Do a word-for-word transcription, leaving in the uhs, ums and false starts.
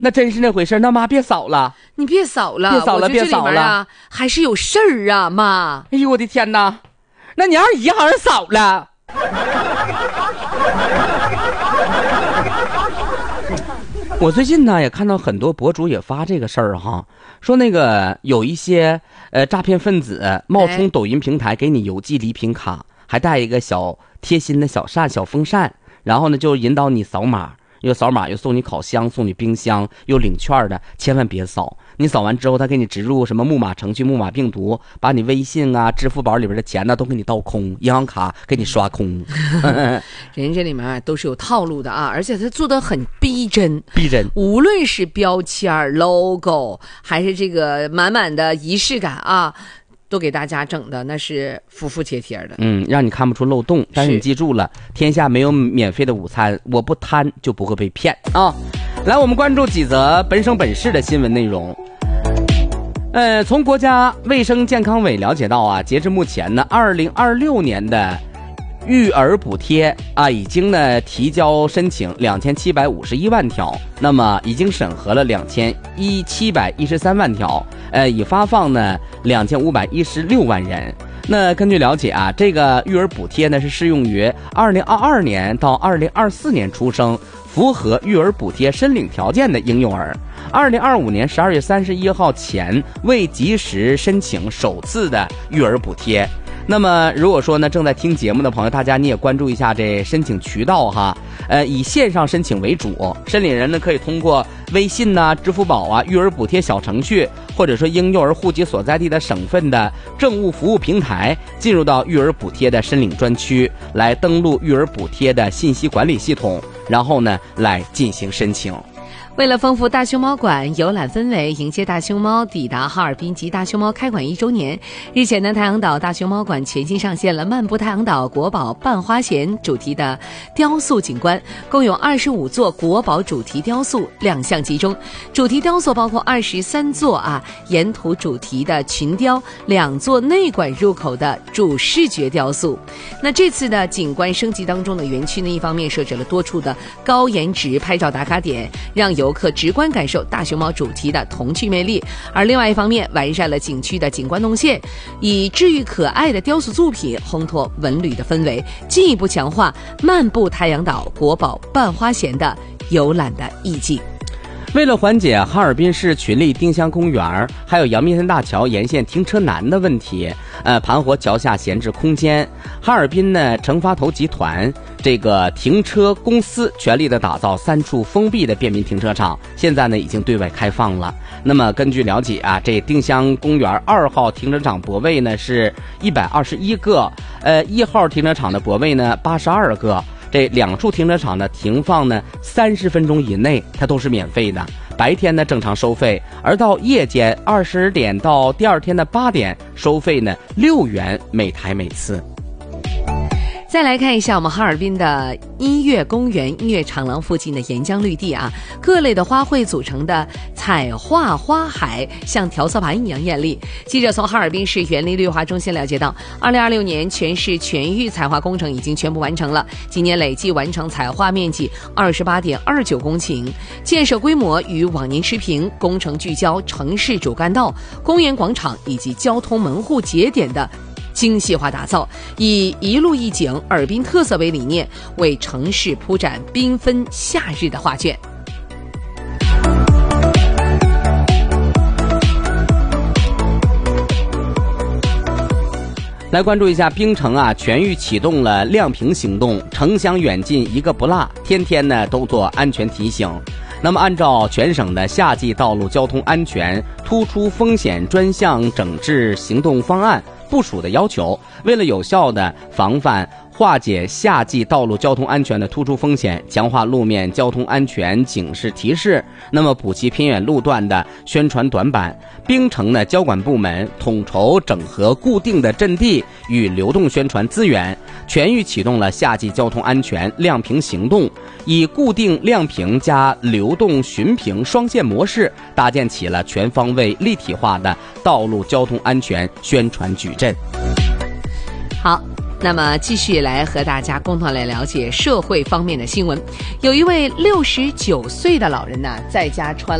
那真是那回事。那妈别扫了， 你别扫了， 别扫了，别扫了啊，还是有事儿啊，妈。 哎呦我的天哪，那你二姨好像扫了。我最近呢也看到很多博主也发这个事儿哈，说那个有一些呃诈骗分子冒充抖音平台给你邮寄礼品卡，还带一个小贴心的小扇小风扇，然后呢就引导你扫码，又扫码又送你烤箱，送你冰箱，又领券的，千万别扫。你扫完之后他给你植入什么木马程序、木马病毒，把你微信啊支付宝里边的钱呢都给你倒空，银行卡给你刷空。 人这里面都是有套路的啊，而且他做得很逼真逼真， 无论是标签 logo 还是这个满满的仪式感啊，都给大家整的那是服服帖帖的， 嗯，让你看不出漏洞。但是你记住了，天下没有免费的午餐，我不贪就不会被骗啊。来，我们关注几则本省本市的新闻内容。呃，从国家卫生健康委了解到啊，截至目前呢，二零二六年的育儿补贴啊，已经呢提交申请两千七百五十一万条，那么已经审核了两千一七百一十三万条，呃，已发放呢两千五百一十六万人。那根据了解啊，这个育儿补贴呢是适用于二零二二年到二零二四年出生，符合育儿补贴申领条件的婴幼儿。二零二五年十二月三十一号前未及时申请首次的育儿补贴。那么如果说呢正在听节目的朋友，大家你也关注一下这申请渠道哈，呃，以线上申请为主，申领人呢可以通过微信呐、啊、支付宝啊、育儿补贴小程序，或者说婴幼儿户籍所在地的省份的政务服务平台，进入到育儿补贴的申领专区，来登录育儿补贴的信息管理系统，然后呢来进行申请。 为了丰富大熊猫馆游览氛围，迎接大熊猫抵达哈尔滨及大熊猫开馆一周年，日前呢，太阳岛大熊猫馆全新上线了漫步太阳岛国宝半花弦主题的雕塑景观，共有二十五座国宝主题雕塑亮相其中。主题雕塑包括二十三座啊沿途主题的群雕，两座内馆入口的主视觉雕塑。那这次的景观升级当中的园区呢，一方面设置了多处的高颜值拍照打卡点，让游客直观感受大熊猫主题的童趣魅力，而另外一方面完善了景区的景观动线，以治愈可爱的雕塑作品烘托文旅的氛围，进一步强化漫步太阳岛国宝半花弦的游览的意境。 为了缓解哈尔滨市群力丁香公园还有阳明山大桥沿线停车难的问题，呃，盘活桥下闲置空间，哈尔滨呢成发投集团这个停车公司全力的打造三处封闭的便民停车场，现在呢已经对外开放了。那么根据了解啊，这丁香公园二号停车场泊位呢是一百二十一个，呃，一号停车场的泊位呢八十二个。这两处停车场的停放呢三十分钟以内它都是免费的，白天呢正常收费，而到夜间二十点到第二天的八点收费呢六元每台每次。 再来看一下我们哈尔滨的音乐公园音乐长廊附近的沿江绿地啊，各类的花卉组成的彩画花海像调色盘一样艳丽。记者从哈尔滨市园林绿化中心了解到，二零二六年全市全域彩画工程已经全部完成了，今年累计完成彩画面积二十八点二九公顷，建设规模与往年持平，工程聚焦城市主干道、公园广场以及交通门户节点的精细化打造，以一路一景尔滨特色为理念，为城市铺展缤纷夏日的画卷。 来关注一下冰城啊，全域启动了亮屏行动，城乡远近一个不落，天天呢都做安全提醒。那么按照全省的夏季道路交通安全突出风险专项整治行动方案部署的要求，为了有效的防范化解夏季道路交通安全的突出风险，强化路面交通安全警示提示，那么补齐偏远路段的宣传短板。冰城呢交管部门统筹整合固定的阵地与流动宣传资源，全域启动了夏季交通安全亮屏行动，以固定亮屏加流动巡屏双线模式，搭建起了全方位立体化的道路交通安全宣传矩阵。 好， 那么继续来和大家共同来了解社会方面的新闻。有一位六十九岁的老人呢，在家穿